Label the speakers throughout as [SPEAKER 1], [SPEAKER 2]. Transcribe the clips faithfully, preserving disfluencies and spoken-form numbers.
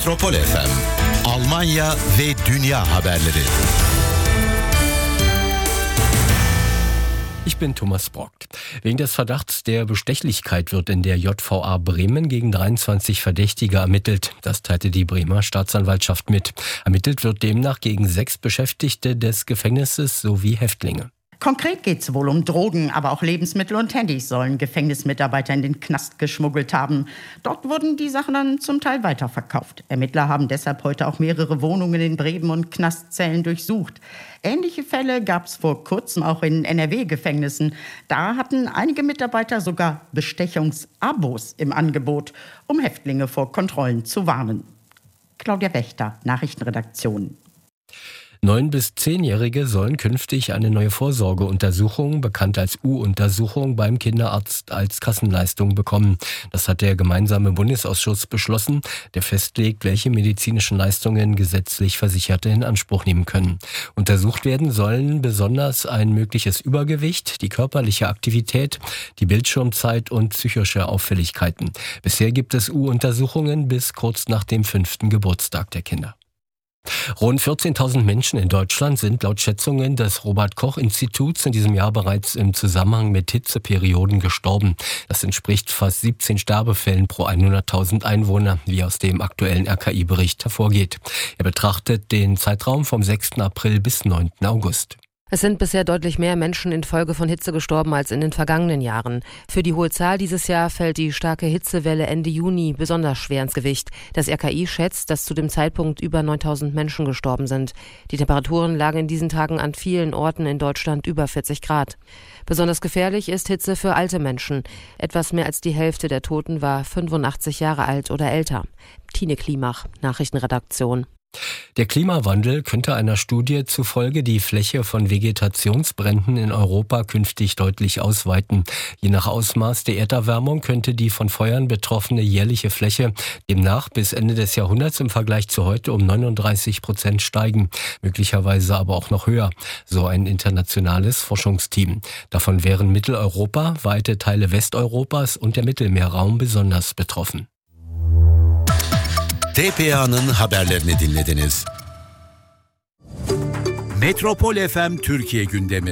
[SPEAKER 1] Metropol F M, Almanya ve Dünya haberleri.
[SPEAKER 2] Ich bin Thomas Brock. Wegen des Verdachts der Bestechlichkeit wird in der J V A Bremen gegen dreiundzwanzig Verdächtige ermittelt. Das teilte die Bremer Staatsanwaltschaft mit. Ermittelt wird demnach gegen sechs Beschäftigte des Gefängnisses sowie Häftlinge.
[SPEAKER 3] Konkret geht es wohl um Drogen, aber auch Lebensmittel und Handys sollen Gefängnismitarbeiter in den Knast geschmuggelt haben. Dort wurden die Sachen dann zum Teil weiterverkauft. Ermittler haben deshalb heute auch mehrere Wohnungen in Bremen und Knastzellen durchsucht. Ähnliche Fälle gab es vor kurzem auch in N R W-Gefängnissen. Da hatten einige Mitarbeiter sogar Bestechungsabos im Angebot, um Häftlinge vor Kontrollen zu warnen. Claudia Wächter, Nachrichtenredaktion.
[SPEAKER 2] Neun- bis zehnjährige sollen künftig eine neue Vorsorgeuntersuchung, bekannt als U-Untersuchung, beim Kinderarzt als Kassenleistung bekommen. Das hat der gemeinsame Bundesausschuss beschlossen, der festlegt, welche medizinischen Leistungen gesetzlich Versicherte in Anspruch nehmen können. Untersucht werden sollen besonders ein mögliches Übergewicht, die körperliche Aktivität, die Bildschirmzeit und psychische Auffälligkeiten. Bisher gibt es U-Untersuchungen bis kurz nach dem fünften Geburtstag der Kinder. Rund vierzehntausend Menschen in Deutschland sind laut Schätzungen des Robert-Koch-Instituts in diesem Jahr bereits im Zusammenhang mit Hitzeperioden gestorben. Das entspricht fast siebzehn Sterbefällen pro hunderttausend Einwohner, wie aus dem aktuellen R K I-Bericht hervorgeht. Er betrachtet den Zeitraum vom sechsten April bis neunten August.
[SPEAKER 4] Es sind bisher deutlich mehr Menschen infolge von Hitze gestorben als in den vergangenen Jahren. Für die hohe Zahl dieses Jahr fällt die starke Hitzewelle Ende Juni besonders schwer ins Gewicht. Das R K I schätzt, dass zu dem Zeitpunkt über neuntausend Menschen gestorben sind. Die Temperaturen lagen in diesen Tagen an vielen Orten in Deutschland über vierzig Grad. Besonders gefährlich ist Hitze für alte Menschen. Etwas mehr als die Hälfte der Toten war fünfundachtzig Jahre alt oder älter. Tine Klimach, Nachrichtenredaktion.
[SPEAKER 2] Der Klimawandel könnte einer Studie zufolge die Fläche von Vegetationsbränden in Europa künftig deutlich ausweiten. Je nach Ausmaß der Erderwärmung könnte die von Feuern betroffene jährliche Fläche demnach bis Ende des Jahrhunderts im Vergleich zu heute um neununddreißig Prozent steigen, möglicherweise aber auch noch höher, so ein internationales Forschungsteam. Davon wären Mitteleuropa, weite Teile Westeuropas und der Mittelmeerraum besonders betroffen.
[SPEAKER 1] T P A'nın haberlerini dinlediniz. Metropol F M Türkiye gündemi.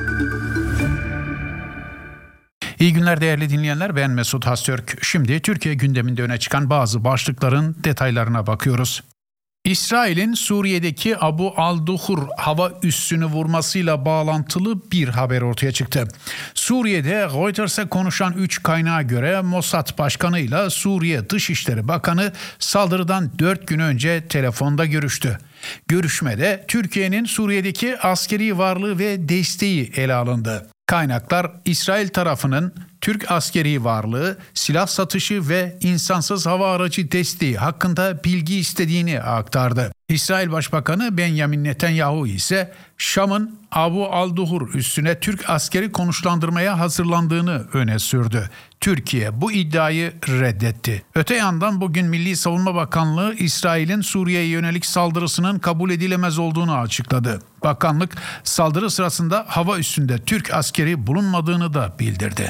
[SPEAKER 5] İyi günler değerli dinleyenler, ben Mesut Hastürk. Şimdi Türkiye gündeminde öne çıkan bazı başlıkların detaylarına bakıyoruz. İsrail'in Suriye'deki Abu al-Duhur hava üssünü vurmasıyla bağlantılı bir haber ortaya çıktı. Suriye'de Reuters'a konuşan üç kaynağa göre Mossad Başkanı'yla Suriye Dışişleri Bakanı saldırıdan dört gün önce telefonda görüştü. Görüşmede Türkiye'nin Suriye'deki askeri varlığı ve desteği ele alındı. Kaynaklar İsrail tarafının Türk askeri varlığı, silah satışı ve insansız hava aracı desteği hakkında bilgi istediğini aktardı. İsrail Başbakanı Benjamin Netanyahu ise Şam'ın Abu al-Duhur üssüne Türk askeri konuşlandırmaya hazırlandığını öne sürdü. Türkiye bu iddiayı reddetti. Öte yandan bugün Milli Savunma Bakanlığı İsrail'in Suriye'ye yönelik saldırısının kabul edilemez olduğunu açıkladı. Bakanlık saldırı sırasında hava üssünde Türk askeri bulunmadığını da bildirdi.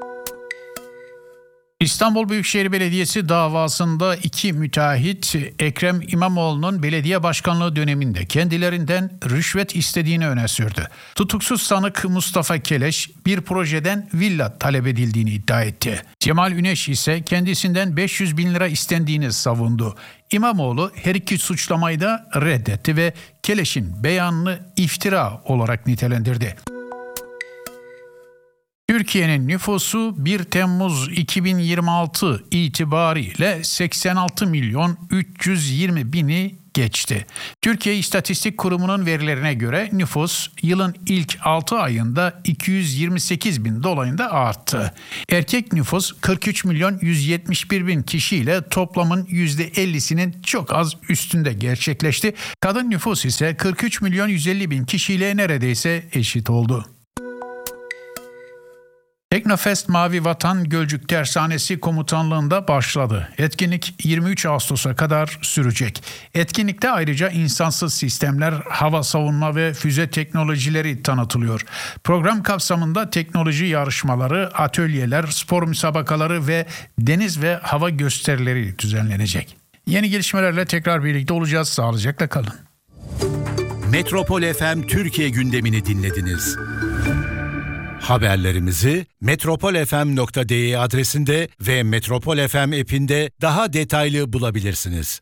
[SPEAKER 5] İstanbul Büyükşehir Belediyesi davasında iki müteahhit Ekrem İmamoğlu'nun belediye başkanlığı döneminde kendilerinden rüşvet istediğini öne sürdü. Tutuksuz sanık Mustafa Keleş bir projeden villa talep edildiğini iddia etti. Cemal Üneş ise kendisinden beş yüz bin lira istendiğini savundu. İmamoğlu her iki suçlamayı da reddetti ve Keleş'in beyanını iftira olarak nitelendirdi. Türkiye'nin nüfusu bir Temmuz iki bin yirmi altı itibariyle seksen altı milyon üç yüz yirmi bini geçti. Türkiye İstatistik Kurumu'nun verilerine göre nüfus yılın ilk altı ayında iki yüz yirmi sekiz bin dolayında arttı. Erkek nüfus kırk üç milyon yüz yetmiş bir bin kişiyle toplamın yüzde ellisinin çok az üstünde gerçekleşti. Kadın nüfus ise kırk üç milyon yüz elli bin kişiyle neredeyse eşit oldu. Teknofest Mavi Vatan Gölcük Tersanesi Komutanlığı'nda başladı. Etkinlik yirmi üç Ağustos'a kadar sürecek. Etkinlikte ayrıca insansız sistemler, hava savunma ve füze teknolojileri tanıtılıyor. Program kapsamında teknoloji yarışmaları, atölyeler, spor müsabakaları ve deniz ve hava gösterileri düzenlenecek. Yeni gelişmelerle tekrar birlikte olacağız. Sağlıcakla kalın.
[SPEAKER 1] Metropol F M Türkiye gündemini dinlediniz. Haberlerimizi metropol f m nokta d e adresinde ve Metropol F M app'inde daha detaylı bulabilirsiniz.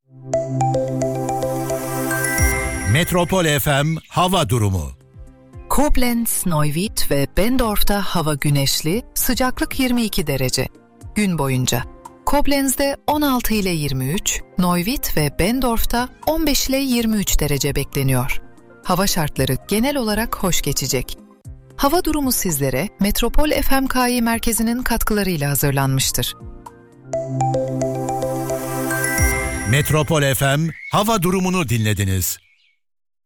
[SPEAKER 1] Metropol F M hava durumu.
[SPEAKER 6] Koblenz, Neuwied ve Bendorf'ta hava güneşli, sıcaklık yirmi iki derece. Gün boyunca Koblenz'de on altı ile yirmi üç, Neuwied ve Bendorf'ta on beş ile yirmi üç derece bekleniyor. Hava şartları genel olarak hoş geçecek. Hava durumu sizlere Metropol F M K I merkezinin katkılarıyla hazırlanmıştır.
[SPEAKER 1] Metropol F M hava durumunu dinlediniz.